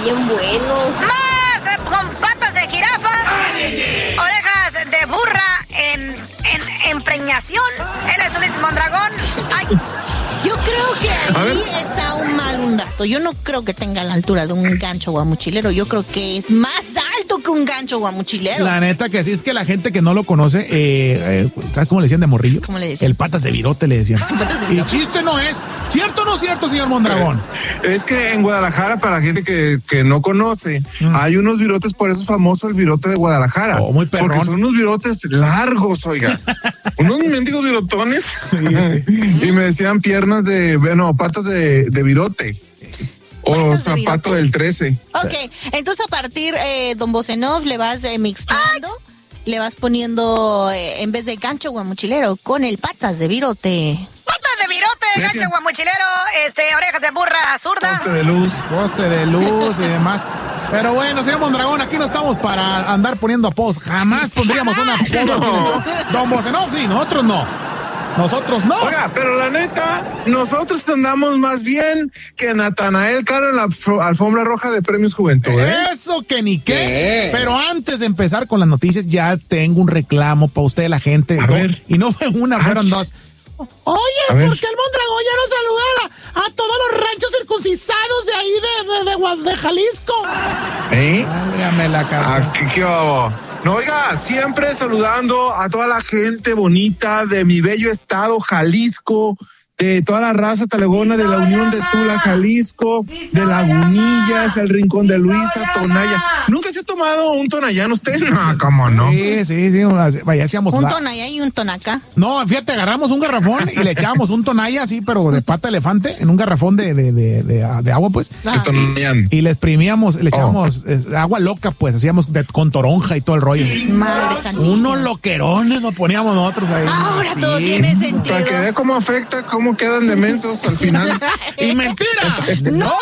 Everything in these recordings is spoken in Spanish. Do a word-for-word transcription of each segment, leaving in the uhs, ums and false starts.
bien bueno. ¡Más! Con patas de jirafa, orejas de burra en, en, en preñación. Él es Luis Mondragón. ¡Ay! Yo creo que ahí está un mal un dato. Yo no creo que tenga la altura de un gancho guamuchilero. Yo creo que es más alto que un gancho guamuchilero. La neta que sí, es que la gente que no lo conoce, eh, eh, ¿sabes cómo le decían de morrillo? ¿Cómo le decían? El patas de virote le decían. Patas de Y virote. chiste no es. ¿Cierto o no cierto, señor Mondragón? Es que en Guadalajara, para la gente que, que no conoce, mm. hay unos virotes, por eso es famoso el virote de Guadalajara. Oh, muy perrón. Porque son unos virotes largos, oiga. Unos mendigos virotones. Sí, sí. Y me decían piernas de, bueno, patas de, de virote. O zapato del trece. Ok, entonces a partir, eh, don Bocenov, le vas eh, mixteando, le vas poniendo, eh, en vez de gancho guamuchilero, con el patas de virote. Patas de virote, gancho guamuchilero, este, orejas de burra zurda. Poste de luz. Poste de luz y demás. Pero bueno, señor Mondragón, aquí no estamos para andar poniendo apodos. Jamás pondríamos una apodo. No. Don Bocenov, sí, nosotros no. Nosotros no. Oiga, pero la neta, nosotros andamos más bien que Natanael Caro en la alfombra roja de Premios Juventud, ¿eh? Eso que ni qué. ¿Qué? Pero antes de empezar con las noticias, ya tengo un reclamo para usted, la gente. A no, ver. Y no fue una, Ach. fueron dos. Oye, ¿por qué el Mondragón ya no saluda a, a todos los ranchos circuncisados de ahí de, de, de, de Jalisco? ¿Eh? Válgame la casa. Ah, ¿qué, qué babo? No, oiga, siempre saludando a toda la gente bonita de mi bello estado, Jalisco, de toda la raza talegona de la Unión de Tula, Jalisco, de Lagunillas, el Rincón de Luisa, Tonaya. ¿Nunca se ha tomado un tonayán usted? No, ¿cómo no? Sí, sí, sí, vaya, hacíamos un la... tonaya y un tonaca. No, fíjate, agarramos un garrafón y le echábamos un tonaya así, pero de pata de elefante, en un garrafón de, de, de, de, de agua, pues. Ah. Y, y le exprimíamos, le echábamos oh. es, agua loca, pues, hacíamos de, con toronja y todo el rollo. Madre santísima. Unos loquerones nos poníamos nosotros ahí. Ahora sí. todo tiene sentido. Para que vea cómo afecta, cómo quedan de mensos al final. ¡Y mentira! ¡No!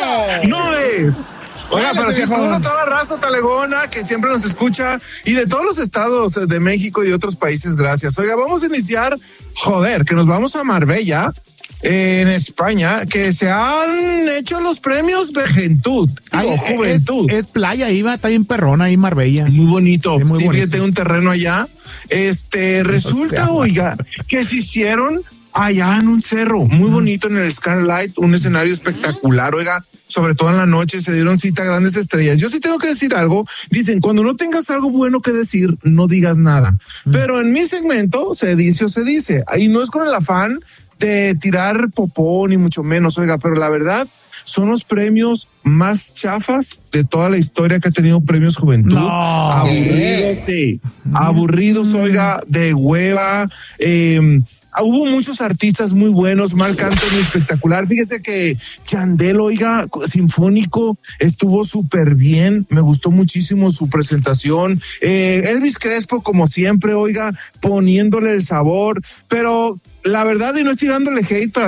¡No es! Oiga, pero si saludo a toda la raza talegona que siempre nos escucha y de todos los estados de México y otros países, gracias. Oiga, vamos a iniciar, joder, que nos vamos a Marbella, eh, en España, que se han hecho los premios Vejentud, o Juventud. Es, es playa, iba, está bien perrona ahí Marbella. Muy bonito, es muy sí, bonito. Fíjate, un terreno allá. Este, resulta, o sea, oiga, que se hicieron allá en un cerro, muy bonito en el Skylight, un escenario espectacular, oiga, sobre todo en la noche se dieron cita a grandes estrellas. Yo sí tengo que decir algo, dicen, cuando no tengas algo bueno que decir, no digas nada. Mm. Pero en mi segmento se dice o se dice, ahí no es con el afán de tirar popó ni mucho menos, oiga, pero la verdad son los premios más chafas de toda la historia que ha tenido Premios Juventud. No. Aburridos, sí. Mm. Aburridos, oiga, de hueva, eh, hubo muchos artistas muy buenos, Marc Anthony espectacular. Fíjese que Yandel, oiga, sinfónico, estuvo súper bien. Me gustó muchísimo su presentación. Eh, Elvis Crespo, como siempre, oiga, poniéndole el sabor. Pero la verdad, y no estoy dándole hate para